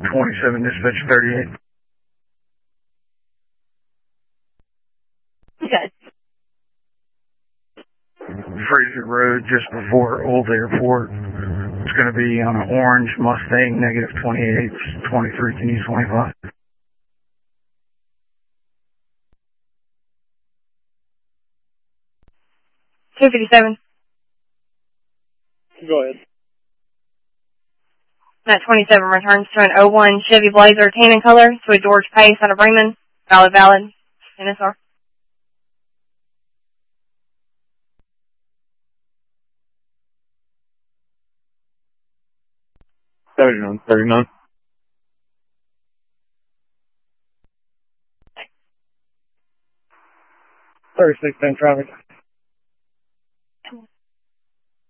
27, dispatch 38. Okay. Fraser Road, just before Old Airport. It's going to be on an orange Mustang, negative 28, 23, can use 25. $257. Go ahead. That 27 returns to an 01 Chevy Blazer, tan in color, to a George Pace out of Bremen. Valid, NSR. 39. 36, 10 traffic.